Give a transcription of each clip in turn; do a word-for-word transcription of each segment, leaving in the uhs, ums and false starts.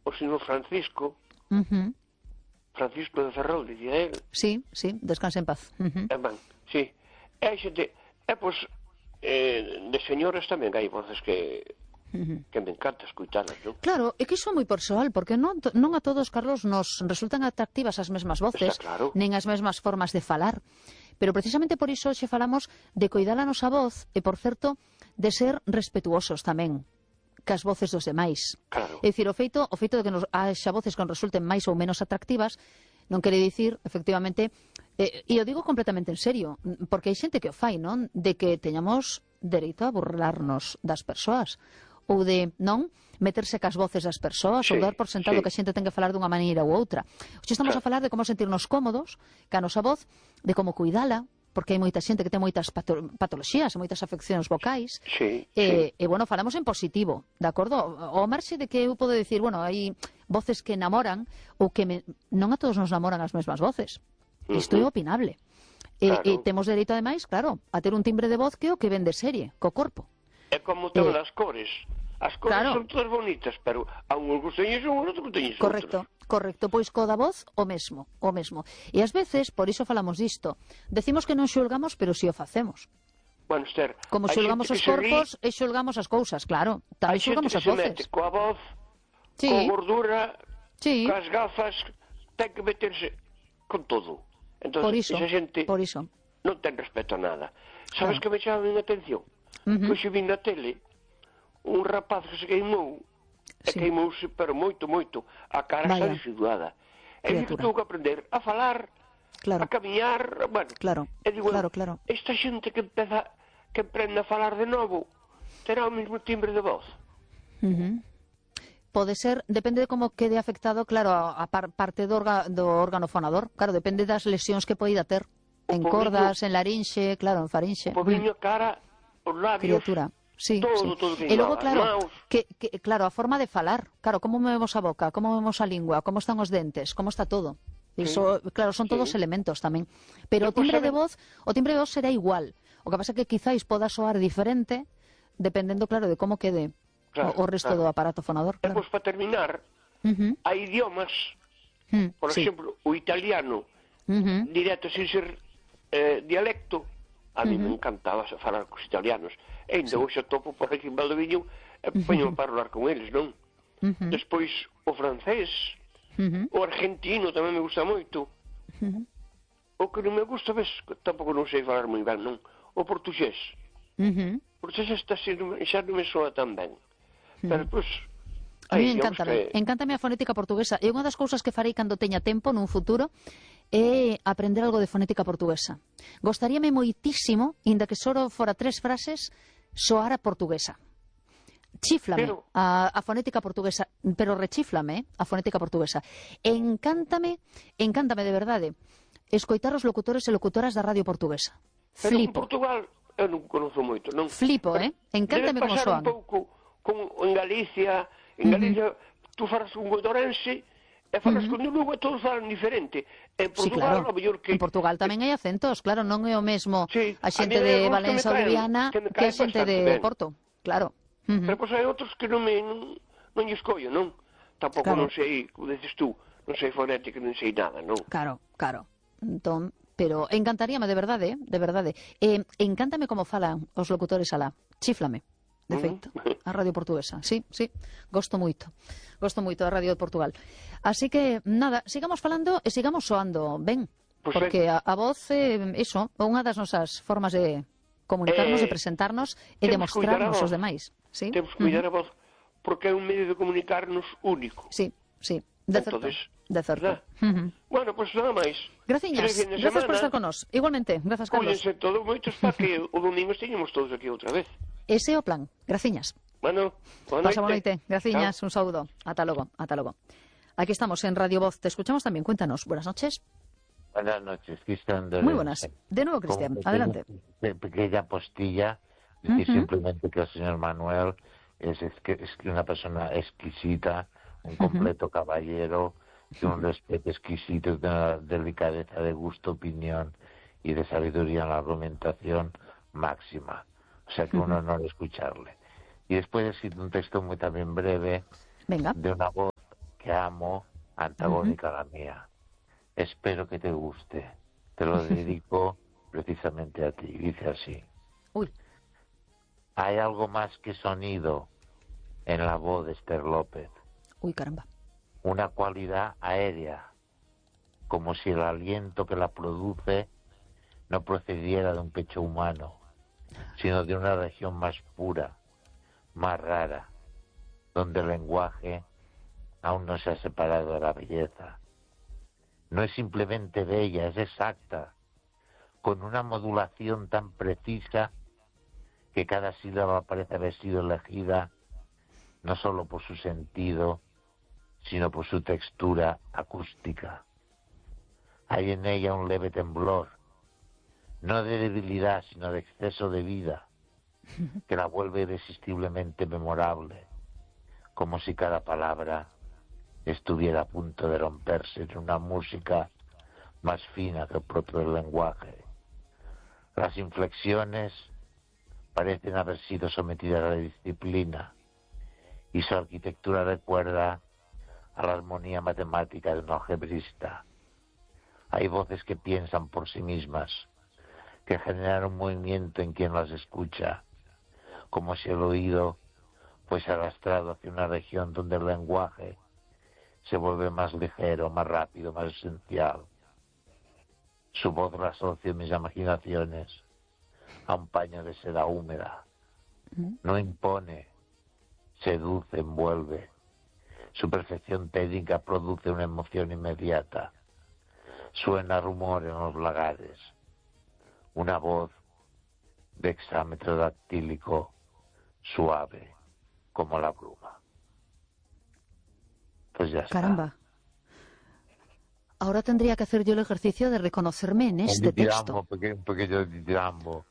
o señor Francisco, Uh-huh. Francisco de Ferrol, dicía él. Sí, sí, descanse en paz. Uh-huh. E, ben, sí. E hai xente, e, pois, eh, de señoras tamén hai voces que, Uh-huh. que me encanta escuitalas, non? Claro, é que iso é moi persoal, porque non, non a todos, Carlos, nos resultan atractivas as mesmas voces, Está claro. nen as mesmas formas de falar. Pero precisamente por iso xe falamos de coidar a nosa voz e, por certo, de ser respetuosos tamén cas voces dos demais. Claro. É dicir, o feito, o feito de que nos haxa voces que nos resulten máis ou menos atractivas non quere dicir, efectivamente, eh, e o digo completamente en serio, porque hai xente que o fai, non? De que teñamos dereito a burlarnos das persoas ou de, non, meterse cas voces das persoas Sí, ou dar por sentado sí. que a xente ten que falar dunha maneira ou outra. Hoxe estamos Claro. a falar de como sentirnos cómodos ca nosa voz, de como cuidala, porque hai moita xente que ten moitas pato patoloxías, moitas afeccións vocais. Sí, E, sí. e, bueno, falamos en positivo, de acordo? O marxe de que eu podo decir, bueno, hai voces que enamoran ou que me... non a todos nos namoran as mesmas voces. Isto é Ujú. opinable. E, Claro. e temos dereito, ademais, claro, a ter un timbre de voz que é o que ven de serie, co corpo. É como todas Eh, as cores. As cores claro. son todas bonitas, pero a un gusteñes un, outro gusteñes outros. Correcto, correcto, pois co da voz o mesmo, o mesmo. E ás veces, por iso falamos disto, decimos que non xulgamos, pero si o facemos. Bueno, Esther, Como hai xulgamos xente os que se rí, corpos e xulgamos as cousas, claro. Tamén hai xente xulgamos que as se mete voces. coa voz, Sí. coa gordura, Sí, coas gafas, ten que meterse con todo. Entón, por iso, esa xente por iso. non ten respeto a nada. Sabes Claro. que me chama a atención? Ujú. Que hoxe vi na tele un rapaz que se queimou, e Sí. queimouse, pero moito, moito, a cara Vaya. está desiduada. E digo que Criatura. tengo que aprender a falar, Claro. a camiñar, bueno. Claro, E digo, claro, claro. esta xente que empeza, que aprende a falar de novo, terá o mesmo timbre de voz. Ujú. Pode ser, depende de como quede afectado, claro, a, a par, parte do, orga, do órgano fonador. Claro, depende das lesións que poida ter. O En pobriño- cordas, en larinxe, claro, en farinxe. O pobriño, a cara, os labios, Criatura. Sí, todo, sí. todo E logo, queimado, as claro, maus. que, que, claro, a forma de falar. Claro, como movemos a boca, como movemos a lingua, como están os dentes, como está todo. Iso, claro, son sí. todos elementos tamén. Pero o Despois timbre de saben- voz, o timbre de voz será igual. O que pasa é que quizáis poda soar diferente dependendo, claro, de como quede Claro, o, o resto claro. do aparato fonador. E Claro. pois, para terminar, Ujú, hai idiomas, mm, por sí. exemplo, o italiano, Ujú, directo, sin ser eh, dialecto, a mí Ujú. me encantaba falar cos italianos. E ainda hoxe topo por aquí en Valdoviño e poño para falar con eles, non? ujú, Despois, o francés, ujú, o argentino tamén me gusta moito. ujú, O que non me gusta, ves, que tampouco non sei falar moi ben, non? O portugués. ujú. O portugués está sendo, xa non me soa tan ben. Pero, pois, A mí hai idiomas encántame, que... encántame a fonética portuguesa. E unha das cousas que farei cando teña tempo nun futuro é aprender algo de fonética portuguesa. Gostaríame moitísimo, inda que só fora tres frases, soar a portuguesa. Chíflame Pero- a, a fonética portuguesa, pero rechíflame, eh, a fonética portuguesa. Encántame, encántame de verdade, escoitar os locutores e locutoras da radio portuguesa. Pero en Flipo, Portugal eu non conozo moito, non? flipo, eh? Encántame Debe como pasar soan. un pouco como en Galicia, en Galicia tú falas con godorense e falas con Lugo e todos falan diferente. En Sí, Portugal, claro. o mellor que... En Portugal tamén hai acentos, claro, non é o mesmo Sí, a a xente mí hai de algúns que Valença me ou de caen- Viana que me que a caen xente bastante de ben. Porto, claro. Ujú. Pero pois hai outros que non me non, non lle escollo, non? Tampouco Claro. non sei, como dices tú, non sei fonética, non sei nada, non? Claro, claro. Entón, pero encantaríame de verdade, eh, de verdade. Eh, encántame como falan os locutores alá. Chíflame, de Ujú. feito, a radio portuguesa. Sí, sí, gosto moito. Gosto moito da radio de Portugal. Así que, nada, sigamos falando e sigamos soando ben. Pois Porque a, a voz, eh, iso, é unha das nosas formas de comunicarnos, Eh, de presentarnos e de temos que cuidar a mostrarnos voz. aos demais. ¿Sí? Temos que cuidar a voz, porque é un medio de comunicarnos único. Sí, sí, de certo. Entonces, De certo. ¿verdad? Ujú. Bueno, pois nada máis. Graciñas, Feliz fin de grazas por semana. estar con nós. Igualmente, grazas, Carlos. Cúllense todos moitos para que o domingo esteñemos todos aquí outra vez. Ese é o plan. Graciñas. Bueno, boa Pasa noite. boa noite. Graciñas, Chao. un saúdo. Ata logo, ata logo. Aquí estamos en Radio Voz. Te escuchamos también. Cuéntanos. Buenas noches. Buenas noches, Cristian. de- Muy buenas. De nuevo, Como Cristian. pequeña- Adelante. pe- Pequeña postilla, decir Ujú. simplemente que el señor Manuel es, es, que- es que una persona exquisita, un completo caballero, de un respeto exquisito, de una delicadeza de gusto, opinión y de sabiduría en la argumentación máxima. O sea que un honor escucharle. Y después he sido un texto muy también breve, Venga. de una voz que amo, antagónica uh-huh. a la mía. Espero que te guste. Te lo dedico precisamente a ti. Dice así. Uy. Hay algo más que sonido en la voz de Esther López. Uy, caramba. Una cualidad aérea, como si el aliento que la produce no procediera de un pecho humano, sino de una región más pura, más rara, donde el lenguaje aún no se ha separado de la belleza. No es simplemente bella, es exacta, con una modulación tan precisa que cada sílaba parece haber sido elegida no solo por su sentido, sino por su textura acústica. Hay en ella un leve temblor, no de debilidad, sino de exceso de vida, que la vuelve irresistiblemente memorable, como si cada palabra estuviera a punto de romperse en una música más fina que el propio lenguaje. Las inflexiones parecen haber sido sometidas a la disciplina y su arquitectura recuerda a la armonía matemática de un algebrista. Hay voces que piensan por sí mismas, que generan un movimiento en quien las escucha, como si el oído fuese arrastrado hacia una región donde el lenguaje se vuelve más ligero, más rápido, más esencial. Su voz la asocio en mis imaginaciones a un paño de seda húmeda. No impone, seduce, envuelve. Su perfección técnica produce una emoción inmediata. Suena rumor en los lagares. Una voz de hexámetro dactílico suave como la bruma. Pues ya está. Caramba. Ahora tendría que hacer yo el ejercicio de reconocerme en este un texto. Un pequeño, un pequeño dirambo.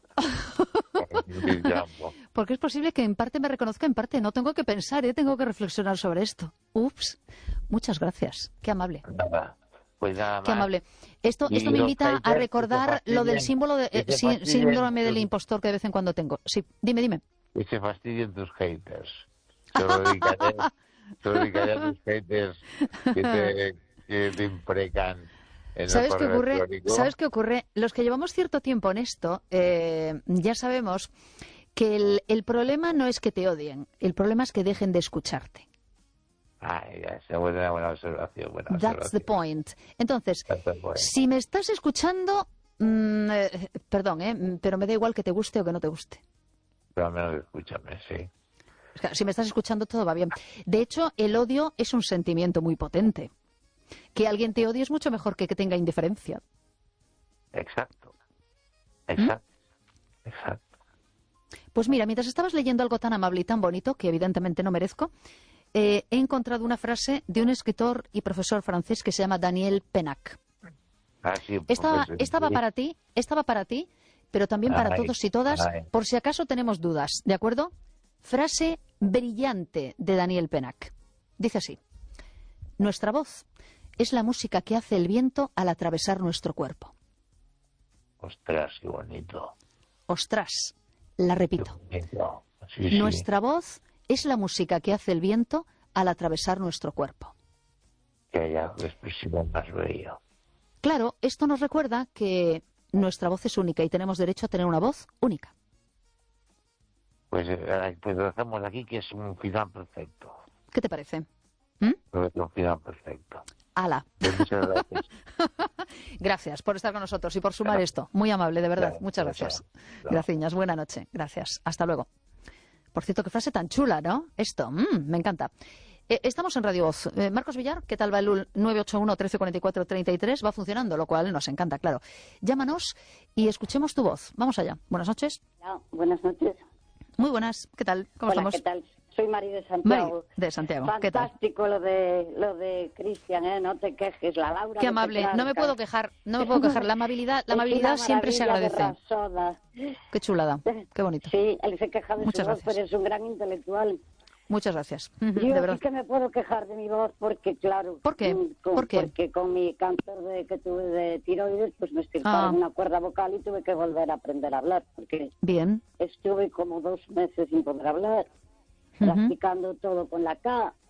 Porque es posible que en parte me reconozca, en parte no. Tengo que pensar, ¿eh? Tengo que reflexionar sobre esto. Ups. Muchas gracias. Qué amable. Nada. Pues nada más. Qué amable. Esto, esto me invita a recordar lo del símbolo de, eh, sí, síndrome del impostor que de vez en cuando tengo. Sí, dime, dime. Que se fastidien tus haters. Se lo dedicaré, se lo dedicaré a tus haters que te, que te imprecan. ¿Sabes qué ocurre? ¿Sabes qué ocurre? Los que llevamos cierto tiempo en esto, eh, ya sabemos que el, el problema no es que te odien, el problema es que dejen de escucharte. Ah, ya, esa es una buena observación. Buena That's observación. the point. Entonces, That's the point. si me estás escuchando, mmm, eh, perdón, eh, pero me da igual que te guste o que no te guste. Pero al menos escúchame, sí. Si me estás escuchando, todo va bien. De hecho, el odio es un sentimiento muy potente. Que alguien te odie es mucho mejor que que tenga indiferencia. Exacto. Exacto. ¿Mm? Exacto. Pues mira, mientras estabas leyendo algo tan amable y tan bonito, que evidentemente no merezco, eh, he encontrado una frase de un escritor y profesor francés que se llama Daniel Pennac. Ah, sí, Esta, pues, esta va sí. para ti, esta va para ti, pero también para Ay, todos y todas, ay. por si acaso tenemos dudas, ¿de acuerdo? Frase brillante de Daniel Pennac. Dice así: nuestra voz es la música que hace el viento al atravesar nuestro cuerpo. Ostras, qué bonito. Ostras, la repito. Qué bonito. Sí, sí. Nuestra voz es la música que hace el viento al atravesar nuestro cuerpo. Que haya algo expresivo más bello. Claro, esto nos recuerda que nuestra voz es única y tenemos derecho a tener una voz única. Pues, eh, pues lo hacemos aquí, que es un final perfecto. ¿Qué te parece? ¿Mm? Creo que es un final perfecto. Ala. Pues muchas gracias. Gracias por estar con nosotros y por sumar Claro. esto. Muy amable, de verdad. Claro, Muchas claro, gracias. claro. Gracias. Buena noche. Gracias. Hasta luego. Por cierto, qué frase tan chula, ¿no? Esto, mm, me encanta. Eh, estamos en Radio Voz. Eh, Marcos Villar, ¿qué tal va el nueve ocho uno, trece cuarenta y cuatro, treinta y tres? Va funcionando, lo cual nos encanta, claro. Llámanos y escuchemos tu voz. Vamos allá. Buenas noches. Hola, buenas noches. Muy buenas. ¿Qué tal? ¿Cómo Hola, estamos? ¿qué tal? Soy Mari de Mari, Santiago. de Santiago. ¿Qué tal? Fantástico lo de lo de Cristian, ¿eh? No te quejes, la Laura. Qué no te amable. No me quejas. puedo quejar. No me puedo quejar. La amabilidad, la Es amabilidad una siempre se maravilla agradece. de Rasoda. Qué chulada. Qué bonito. Sí, él se queja de Muchas su voz, gracias. pero es un gran intelectual. Muchas gracias. Ujú, Yo de verdad. sí que me puedo quejar de mi voz porque, claro... ¿Por qué? mm, con- ¿Por qué? Porque con mi cáncer de, que tuve de tiroides, pues me estirparon Ah. una cuerda vocal y tuve que volver a aprender a hablar, porque Bien. estuve como dos meses sin poder hablar, Ujú. practicando todo con la K,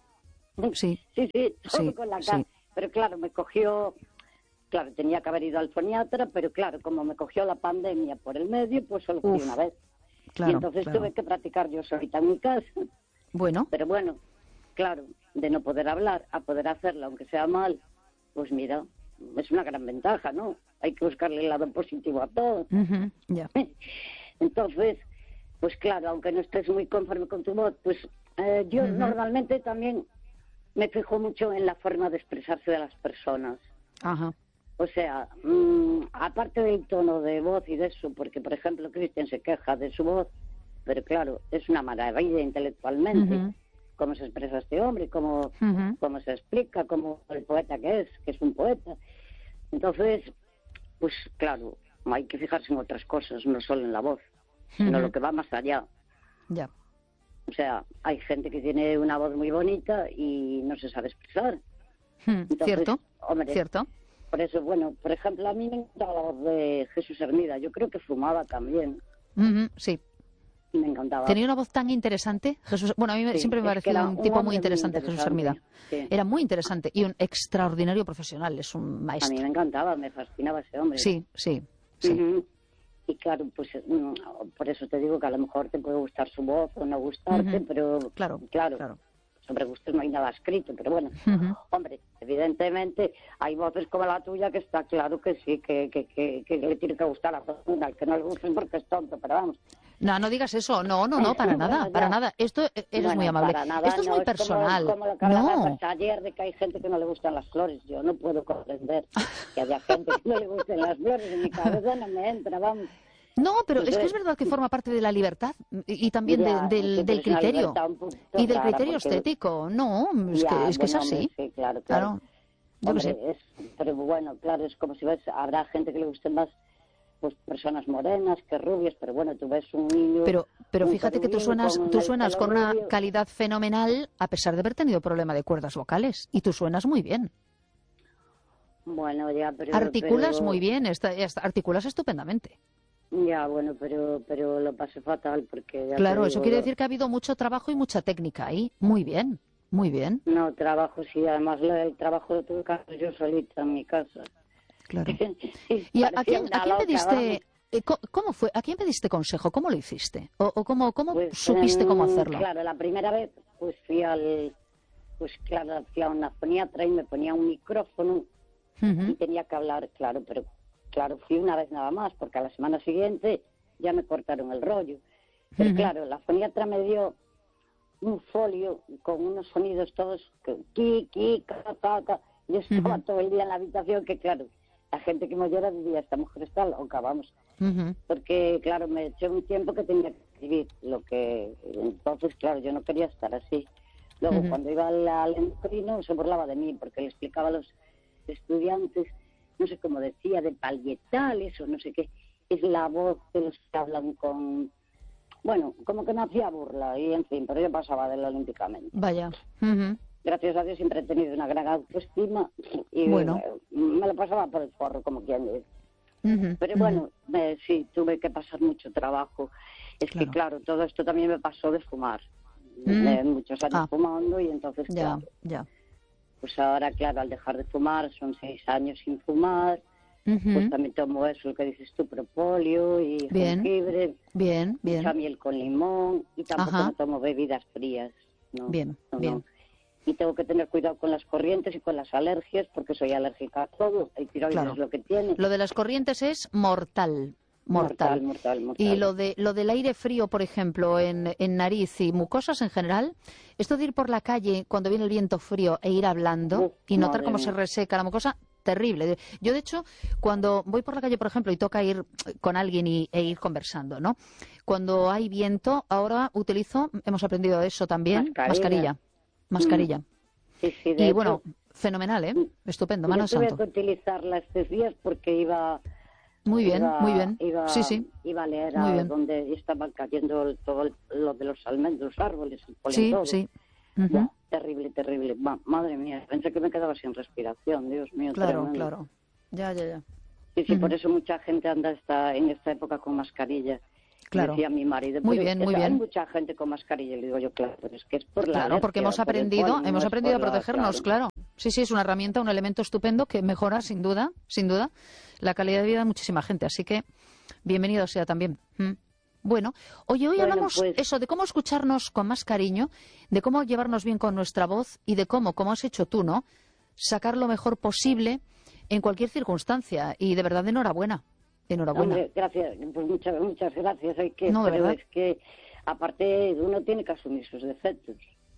Sí. Sí, sí, todo Sí, con la cara. sí. Pero claro, me cogió, claro, tenía que haber ido al foniatra, pero claro, como me cogió la pandemia por el medio, pues solo fui Uf, una vez. claro, Y entonces claro. tuve que practicar yo solita en mi casa. Bueno, Pero bueno, claro, de no poder hablar a poder hacerlo, aunque sea mal, pues mira, es una gran ventaja, ¿no? Hay que buscarle el lado positivo a todo. ujú, ya. Entonces, pues claro, aunque no estés muy conforme con tu voz, pues eh, yo Ujú. normalmente también me fijo mucho en la forma de expresarse de las personas. Ajá. O sea, mmm, aparte del tono de voz y de eso, porque por ejemplo Cristian se queja de su voz, pero claro, es una maravilla intelectualmente. Ujú. Cómo se expresa este hombre, cómo, Ujú. cómo se explica, cómo el poeta que es, que es un poeta. Entonces, pues claro, hay que fijarse en otras cosas, no solo en la voz, sino Ujú. lo que va más allá. Ya. O sea, hay gente que tiene una voz muy bonita y no se sabe expresar. Mm, Entonces, Cierto, hombre, cierto. por eso, bueno, por ejemplo, a mí me encantaba la voz de Jesús Hermida. Yo creo que fumaba también. Ujú, sí. Me encantaba. Tenía una voz tan interesante, Jesús. Bueno, a mí me- Sí, siempre me es que pareció era un un tipo muy hombre muy interesante, Jesús interesante, Hermida. sí. Era muy interesante y un extraordinario profesional, es un A mí maestro. me encantaba, me fascinaba ese hombre. Sí, sí, sí. Ujú. Y claro, pues mm, por eso te digo que a lo mejor te puede gustar su voz o no gustarte, Ujú. pero Claro, claro, claro. sobre gustos no hay nada escrito, pero bueno, Ujú. hombre, evidentemente hay voces como la tuya que está claro que sí, que, que, que, que le tiene que gustar a todo el mundo, al que no le guste porque es tonto, pero vamos. No, no digas eso. No, no, no, para nada, Bueno, para ya. nada. Esto eh, eres Bueno, muy amable. para nada, Esto es no, muy es como- personal. Como, lo que hablábamos No. ayer de que hay gente que no le gustan las flores. Yo no puedo comprender que haya gente que no le gusten las flores. En mi cabeza no me entra, vamos. No, pero es que Entonces, es verdad que forma parte de la libertad y, y también de- ya, del, sí, pero del es una criterio libertad un poquito y del rara, criterio porque- estético. No, es Ya, que es, que es bueno, hombre, así. sí, claro, claro. Yo qué Hombre, sé. es, pero bueno, claro, es como si ves, habrá gente que le gusten más pues personas morenas que rubias, pero bueno, tú ves un niño... Pero, pero un fíjate que tú querubín suenas, con tú el suenas pelo con una rubio. calidad fenomenal a pesar de haber tenido problema de cuerdas vocales. Y tú suenas muy bien. Bueno, ya, pero... Articulas pero- muy bien, esta- esta- articulas estupendamente. Ya, bueno, pero pero lo pasé fatal porque... Ya Claro, te eso digo, quiere lo- decir que ha habido mucho trabajo y mucha técnica ahí. Muy bien, muy bien. No, trabajo, sí, además lo- el trabajo lo tuve que hacer yo solita en mi casa. Claro. Y ¿Y a, a parecía quién, una a quién loca, pediste, vamos. eh, co- cómo fue, a quién pediste consejo? ¿Cómo lo hiciste? ¿O, o cómo, cómo Pues, supiste cómo em, hacerlo? Claro, la primera vez pues fui al... Pues claro, fui a una foniatra y me ponía un micrófono y Ujú. tenía que hablar, claro, pero claro, fui una vez nada más, porque a la semana siguiente ya me cortaron el rollo. Pero Ujú. claro, la foniatra me dio un folio con unos sonidos todos, que, ki, ki, ca, ca, ca. Yo estaba Ujú. todo el día en la habitación, que claro, la gente que me oyera diría, esta mujer está loca, vamos. Ujú. Porque, claro, me eché un tiempo que tenía que escribir, lo que, entonces, claro, yo no quería estar así. Luego, Ujú. cuando iba al, al endocrino, se burlaba de mí, porque le explicaba a los estudiantes, no sé cómo decía, de parietales o no sé qué, es la voz de los que hablan con... Bueno, como que me hacía burla, y en fin, pero yo pasaba de él olímpicamente. Vaya. Ujú. Gracias a Dios siempre he tenido una gran autoestima, y Bueno. eh, me lo pasaba por el forro, como quien dice. Ujú. Pero Ujú. bueno, eh, sí, tuve que pasar mucho trabajo. Es Claro. que, claro, todo esto también me pasó de fumar. Mm. Eh, muchos años Ah. fumando y entonces, Ya, claro, ya. pues ahora, claro, al dejar de fumar, son seis años sin fumar, Ujú. pues también tomo eso, lo que dices tú, propóleo y Bien. jengibre, Bien, bien. mucha miel con limón y tampoco Ajá. no tomo bebidas frías. No, Bien, no, bien. no. Y tengo que tener cuidado con las corrientes y con las alergias porque soy alérgica a todo. El tiroides Claro. es lo que tiene. Lo de las corrientes es mortal. Mortal. Mortal, mortal, mortal. Y lo de lo del aire frío, por ejemplo, en, en nariz y mucosas en general, esto de ir por la calle cuando viene el viento frío e ir hablando Uf, y notar madre cómo mía. se reseca la mucosa, terrible. Yo, de hecho, cuando voy por la calle, por ejemplo, y toca ir con alguien y, e ir conversando, ¿no? Cuando hay viento, ahora utilizo, hemos aprendido eso también, Mascarilla. mascarilla. Mascarilla. Sí, sí, de Y hecho, bueno, fenomenal, ¿eh? Estupendo, mano yo tuve santo. que utilizarla estos días porque iba... Muy bien, iba- muy bien. Iba, Sí, sí. iba a leer Muy a bien. donde estaban cayendo el- todo el- lo de los almendros, los árboles, el polen, Sí, todo. sí. Ujú. Buah, terrible, terrible. Va, madre mía, pensé que me quedaba sin respiración, Dios mío. Claro, tremendo. claro. Ya, ya, ya. Sí, sí, por Ujú. eso mucha gente anda esta, en esta época con mascarilla. Claro. Decía mi marido, Muy pero bien, es muy que bien. hay mucha gente con mascarilla. Le digo yo, claro, pero es que es por la Claro, porque alergia, hemos por el aprendido, polen, hemos no es aprendido a por la- protegernos, claro. Sí, sí, es una herramienta, un elemento estupendo que mejora, sin duda, sin duda, la calidad de vida de muchísima gente. Así que, bienvenido sea también. Mm. Bueno, oye, hoy Bueno, hablamos pues- eso, de cómo escucharnos con más cariño, de cómo llevarnos bien con nuestra voz y de cómo, como has hecho tú, ¿no?, sacar lo mejor posible en cualquier circunstancia. Y de verdad, enhorabuena. Enhorabuena. Hombre, gracias, pues muchas, muchas gracias. Hay que, No, de pero verdad. es que, aparte, uno tiene que asumir sus defectos.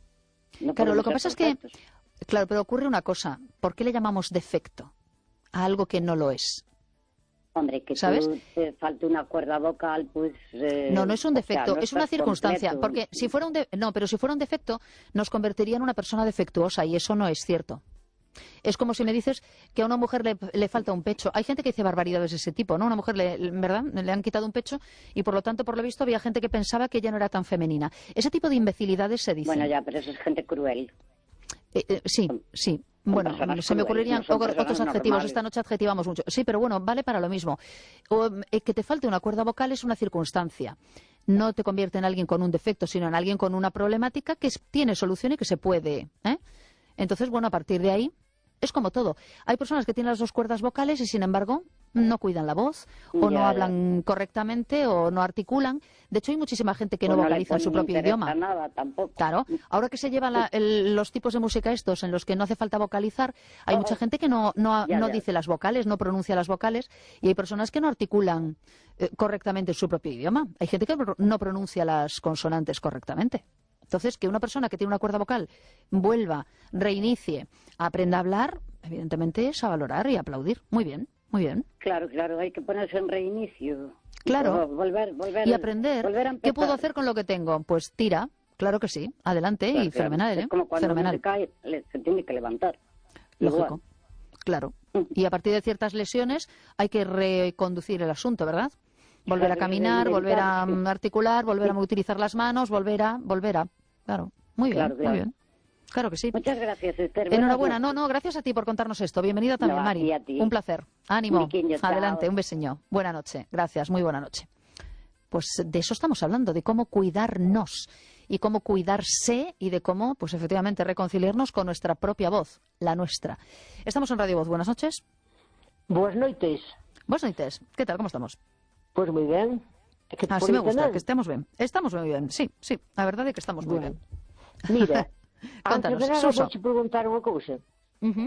No Claro, lo podemos que ser pasa es que, perfectos. claro, pero ocurre una cosa. ¿Por qué le llamamos defecto a algo que no lo es? Hombre, que ¿sabes? tú te falte una cuerda vocal, pues... eh, No, no es un o sea, defecto, no es una estás circunstancia. completo. Porque si fuera un de- no, pero si fuera un defecto, nos convertiría en una persona defectuosa y eso no es cierto. Es como si me dices que a una mujer le, le falta un pecho. Hay gente que dice barbaridades de ese tipo, ¿no? Una mujer, le, ¿verdad? Le han quitado un pecho y por lo tanto, por lo visto, había gente que pensaba que ella no era tan femenina. Ese tipo de imbecilidades se dicen. Bueno, ya, pero eso es gente cruel. Eh, eh, sí, sí. son Bueno, personas se me crueles, ocurrirían no son otros personas adjetivos. normales. Esta noche adjetivamos mucho. Sí, pero bueno, vale para lo mismo. O, eh, que te falte una cuerda vocal es una circunstancia. No te convierte en alguien con un defecto, sino en alguien con una problemática que es- tiene solución y que se puede. ¿eh? Entonces, bueno, a partir de ahí, es como todo. Hay personas que tienen las dos cuerdas vocales y, sin embargo, no cuidan la voz, o Ya, no ya. hablan correctamente, o no articulan. De hecho, hay muchísima gente que Pues no le vocaliza en pone su ni propio interesa idioma. nada tampoco. Claro, ahora que se llevan la- el- los tipos de música estos en los que no hace falta vocalizar, hay Oh, mucha oh. gente que no, no, Ya, no ya. dice las vocales, no pronuncia las vocales, y hay personas que no articulan eh, correctamente su propio idioma. Hay gente que pro- no pronuncia las consonantes correctamente. Entonces, que una persona que tiene una cuerda vocal vuelva, reinicie, aprenda a hablar, evidentemente es a valorar y aplaudir. Muy bien, muy bien. Claro, claro, hay que ponerse en reinicio. Claro. Vol- Volver, volver, Y aprender, volver a ¿qué empezar. puedo hacer con lo que tengo? Pues tira, claro que sí, adelante Claro, y claro. fenomenal, ¿eh? Es como cuando uno Fenomenal. se cae, le- se tiene que levantar. Lógico, Igual. claro. Mm. Y a partir de ciertas lesiones hay que reconducir el asunto, ¿verdad? Volver a Claro, caminar, es volver a inevitable, mm, sí. articular, volver a utilizar las manos, volver a, volver a. Claro, muy bien, Claro, claro. muy bien. Claro que sí. Muchas gracias, Esther. Buenas Enhorabuena, no, noches. no, gracias a ti por contarnos esto. Bienvenida también, No, a Mari. ti, a ti. Un placer. Ánimo. Miquiño, chao. Adelante, un beseño. Buena noche. Gracias, muy buena noche. Pues de eso estamos hablando, de cómo cuidarnos y cómo cuidarse y de cómo, pues efectivamente, reconciliarnos con nuestra propia voz, la nuestra. Estamos en Radio Voz. Buenas noches. Boas noites. Buenas noches. ¿Qué tal? ¿Cómo estamos? Pois moi ben. É que Así por me gusta, internet- que estemos bien. Estamos muy bien, sí, sí. La verdad es que estamos muy Bueno. bien. Mira, antes Contanos, de nada Suso. vou te preguntar unha cousa. Ujú.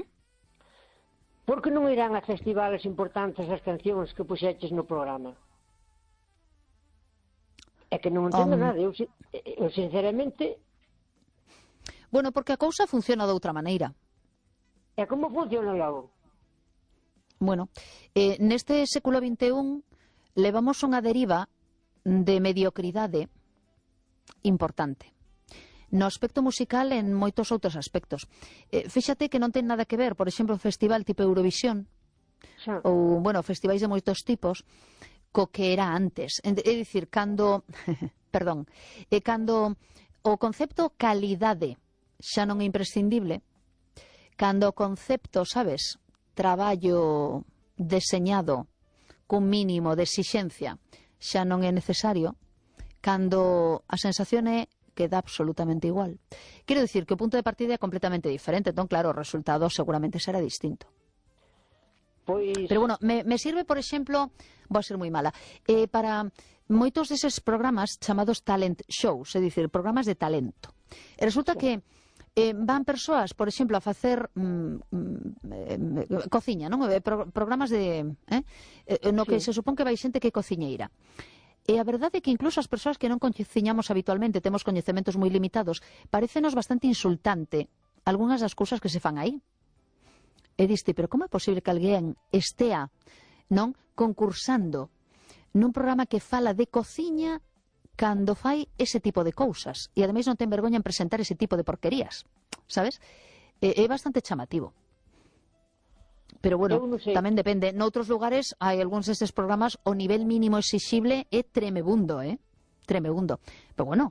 Por que non irán a festivales importantes as cancións que puxeches no programa? É que non entendo Um. nada. Eu, si- eu sinceramente, Bueno, porque a cousa funciona de outra maneira. é como funciona logo. Bueno, eh, neste século vinte e un levamos unha deriva de mediocridade importante. No aspecto musical en moitos outros aspectos. Eh, fíxate que non ten nada que ver, por exemplo, un festival tipo Eurovisión Xa. ou, bueno, festivais de moitos tipos co que era antes. É dicir, cando, perdón, eh, cando o concepto calidade xa non é imprescindible, cando o concepto, sabes, traballo deseñado cun mínimo de exixencia xa non é necesario, cando a sensación é que dá absolutamente igual. Quero dicir que o punto de partida é completamente diferente, entón, claro, o resultado seguramente será distinto. Pois, Pero bueno, me, me sirve, por exemplo, vou a ser moi mala, eh, para moitos deses programas chamados talent shows, é dicir, programas de talento. E resulta que eh, van persoas, por exemplo, a facer mm, mm, eh, cociña, non? Eh, pro, programas de eh, eh, no que Sí. se supón que vai xente que é cociñeira. E a verdade é que incluso as persoas que non coñeciñamos habitualmente, temos coñecementos moi limitados, parécenos bastante insultante algunhas das cousas que se fan aí. E diste, pero como é posible que alguén estea, non, concursando nun programa que fala de cociña cando fai ese tipo de cousas e ademais non ten vergoña en presentar ese tipo de porquerías, sabes? É, é bastante chamativo. Pero bueno, Eu non sei. tamén depende. Noutros lugares hai algúns destes programas o nivel mínimo exixible é tremebundo, eh? Tremebundo. Pero bueno,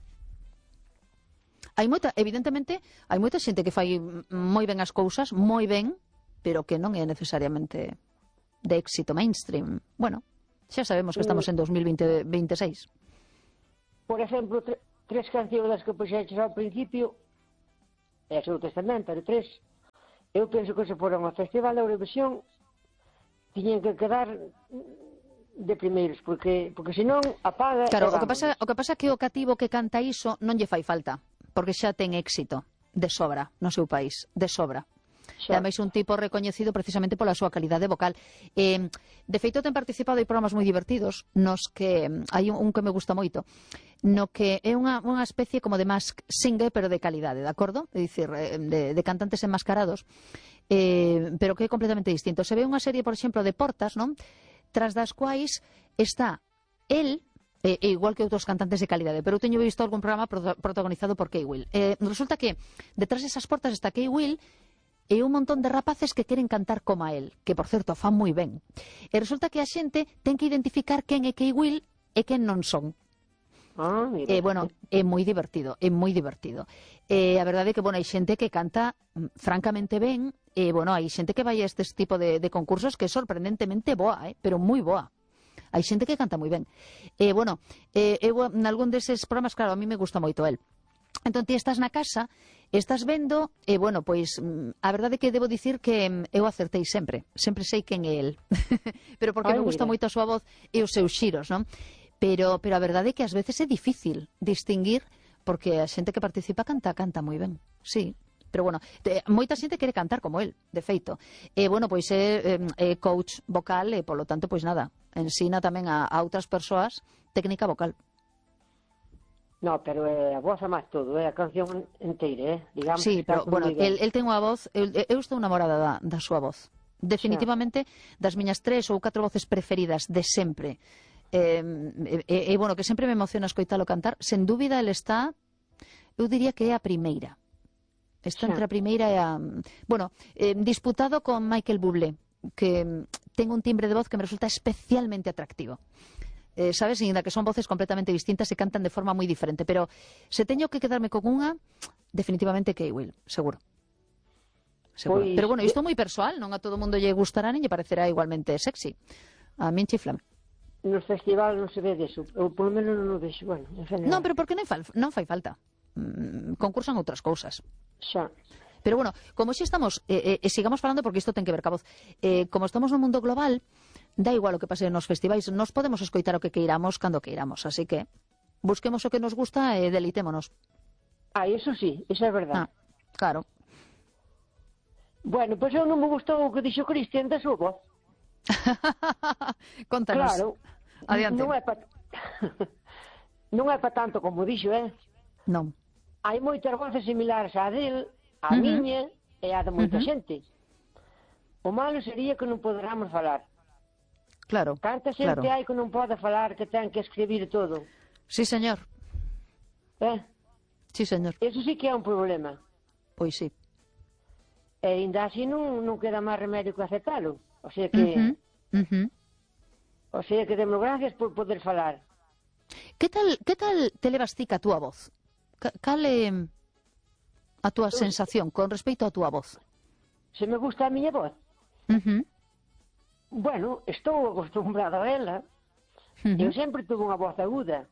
hai moita, evidentemente, hai moita xente que fai moi ben as cousas, moi ben, pero que non é necesariamente de éxito mainstream. Bueno, Xa sabemos que estamos en dos mil veinte, veintiséis. Por exemplo, tre tres cancións das que puxeches ao principio, e o seu testamento, de tres, eu penso que se foron ao Festival da Eurovisión, tiñen que quedar de primeiros, porque porque senón apaga. Claro, o que pasa, o que pasa que o cativo que canta iso non lle fai falta, porque xa ten éxito de sobra no seu país, de sobra. E ademais un tipo recoñecido precisamente pola súa calidade vocal. Eh, de feito, ten participado en programas moi divertidos nos que hai un, un que me gusta moito, no que é unha, unha especie como de Mask Singer, pero de calidade, de acordo? É dicir, de, de cantantes enmascarados, eh, pero que é completamente distinto. Se ve unha serie, por exemplo, de Portas, non? Tras das quais está el, e, e igual que outros cantantes de calidade, pero eu teño visto algún programa protagonizado por Kay Will. Eh, resulta que detrás desas portas está Kay Will e un montón de rapaces que queren cantar como a él, que, por certo, fan moi ben. E resulta que a xente ten que identificar quen é Kay Will e quen non son. Ah, mira. E, bueno, é moi divertido, é moi divertido. E a verdade é que, bueno, hai xente que canta francamente ben, e, bueno, hai xente que vai a este tipo de, de concursos que é sorprendentemente boa, eh? Pero moi boa. Hai xente que canta moi ben. E, bueno, eh, eu, en algún deses programas, claro, a mí me gusta moito el. Entón, ti estás na casa, estás vendo, e, bueno, pois, a verdade é que debo dicir que eu acertei sempre. Sempre sei quen é el. Pero porque Ay, me gusta mira. moito a súa voz e os seus xiros, non? Pero, pero a verdade é que ás veces é difícil distinguir, porque a xente que participa canta, canta moi ben, sí. Pero, bueno, te, moita xente quere cantar como él, de feito. E, bueno, pois é, é coach vocal e, polo tanto, pois nada, ensina tamén a, a outras persoas técnica vocal. No, pero é a voz a máis todo, é a canción inteira, eh? Digamos, Sí, pero, bueno, el, el ten unha voz, eu, eu estou enamorada da, da súa voz. Definitivamente, das miñas tres ou catro voces preferidas de sempre. E, e, e, bueno, que sempre me emociona escoitalo cantar. Sen dúbida, ele está, eu diría que é a primeira. Está entre a primeira e a... Bueno, eh, disputado con Michael Bublé, que ten un timbre de voz que me resulta especialmente atractivo. Eh, sabes, ainda que son voces completamente distintas e cantan de forma moi diferente, pero se teño que quedarme con unha, definitivamente Kay Will, seguro. Seguro. Pois, Pero, bueno, isto é moi persoal, non a todo mundo lle gustará nin lle parecerá igualmente sexy. A min chiflame. Nos festivales non se ve deso, ou polo menos non o vexo, bueno, en general. Non, pero porque non fai, non fai falta. Mm, concursan outras cousas. Xa. Pero, bueno, como xe estamos, eh, eh, sigamos falando porque isto ten que ver ca voz, eh, como estamos no mundo global, da igual o que pase nos festivais, nos podemos escoitar o que queiramos cando queiramos, así que busquemos o que nos gusta e delitémonos. Ah, eso sí, eso é verdade. Ah, claro. Bueno, pois eu non me gustou o que dixo Cristian da súa voz. Contanos. Claro. Adiante. Non é pa... non é pa tanto como dixo, eh? Non. Hai moitas voces similares á del, á Uh -huh. miña e á de moita Uh -huh. xente. O malo sería que non poderamos falar. Claro, Canta xente claro. hai que non pode falar, que ten que escribir todo. Sí, señor. Eh? Sí, señor. Eso sí que é un problema. Pois sí. E ainda así non, non queda máis remedio que aceptalo. O sea que... Uh -huh. Uh -huh. O sea que demos gracias por poder falar. Que tal, que tal te levas ti ca túa voz? Ca- Cal é a túa sensación con respecto á túa voz? Se me gusta a miña voz, Uh -huh. bueno, estou acostumbrado a ela. Uh Eu -huh. sempre tuve unha voz aguda.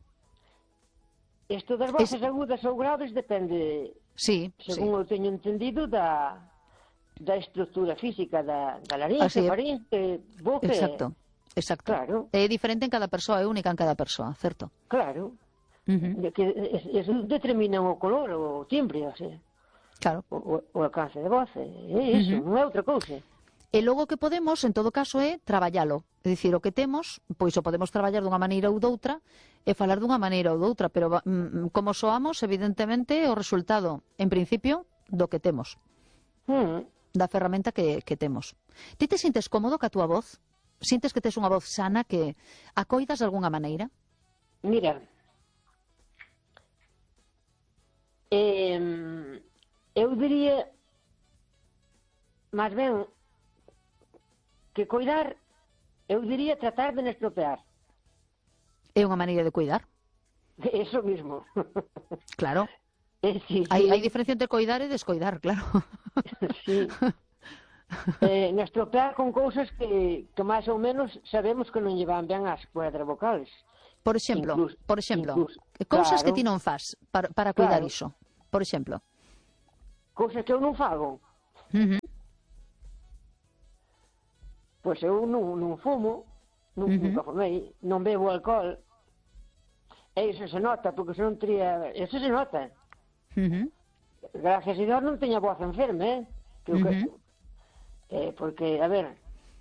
Isto das voces Es- agudas ou graves depende, Sí, sí. según eu teño entendido, da, da estructura física da, da laringe, Así é. faringe, boca. Exacto, exacto. Claro. É diferente en cada persoa, é única en cada persoa, certo? Claro. Uh -huh. De que es, eso determina o color, o timbre, o, sea, Claro. o, o, o alcance de voz. É iso, Ujú. non é outra cousa. E logo que podemos, en todo caso, é traballalo. É dicir, o que temos, pois o podemos traballar dunha maneira ou doutra e falar dunha maneira ou doutra, pero va- mm, como soamos, evidentemente, o resultado, en principio, do que temos, Hmm. da ferramenta que, que temos. Ti te sintes cómodo ca túa voz? Sintes que tes unha voz sana que a coidas de algunha maneira? Mira, eh, eu diría máis ben que coidar, eu diría tratar de non estropear. É unha maneira de cuidar, Eso mismo. claro. Eh, sí, Hai, sí, hai diferencia entre coidar e descoidar, claro. sí. eh, na estropear con cousas que, que máis ou menos sabemos que non llevan ben as cuerdas vocales. Por exemplo, Incluso, por exemplo, incluso, cousas que claro, ti non fas para, para cuidar claro. iso. Por exemplo. Cousas que eu non fago. Uh -huh. Pois eu non, non fumo, non, Uh -huh. nunca fumei, non bebo alcohol. E iso se nota, porque se non teria... Iso se nota. Uh -huh. Gracias a Dios non teña voz enferma, eh? Que, Uh que, -huh. eh, porque, a ver...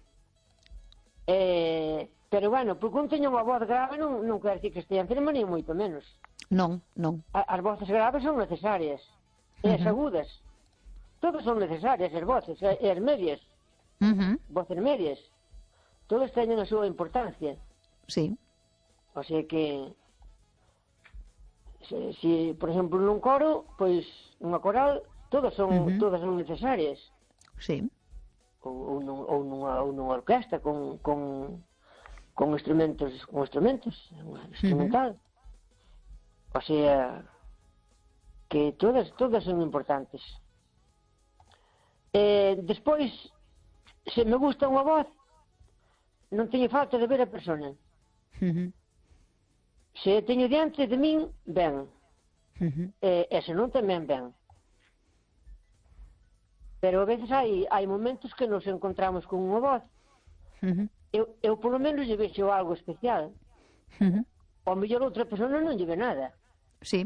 Eh, pero, bueno, porque un teña unha voz grave non, non quer decir que estea enferma, ni moito menos. Non, non. A, as voces graves son necesarias. E as Uh -huh. agudas. Todas son necesarias, as voces, e, e as medias. Uh -huh. Voces medias. Todas teñen a súa importancia. Sí. O sea que... Se, si, por exemplo, nun coro, pois, unha coral, todas son, Uh -huh. todas son necesarias. Sí. Ou, ou, nun, ou, nunha, ou nunha orquesta con, con, con instrumentos, con instrumentos, instrumental. Uh -huh. O sea, que todas, todas son importantes. Eh, despois, se me gusta unha voz, non teño falta de ver a persona. Uh -huh. Se teño diante de min, ben. Uh -huh. E, e se non tamén ben. Pero a veces hai, hai momentos que nos encontramos con unha voz. Uh -huh. Eu, eu polo menos lle vexo algo especial. Uh -huh. Ao mellor outra persona non lle ve nada. Sí.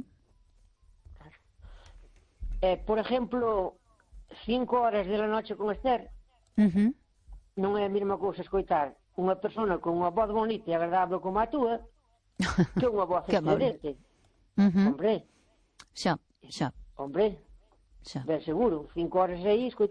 Eh, por exemplo, cinco horas de la noche con Esther, Uh -huh. non é a mesma cousa escoitar unha persona con unha voz bonita e agradable como a túa que unha voz Que amable. excelente. Uh -huh. Hombre, Xa, xa, hombre, xa. ben seguro, cinco horas aí escoitando